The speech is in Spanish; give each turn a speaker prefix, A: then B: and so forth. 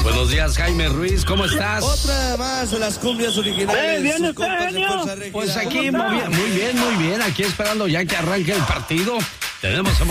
A: Buenos días, Jaime Ruiz, ¿cómo estás?
B: Otra más de las cumbias originales.
C: ¿Bien
B: sus
C: usted,
B: compas de
C: genio?
B: Fuerza Régida.
A: Pues aquí muy bien, aquí esperando ya que arranque el partido. Tenemos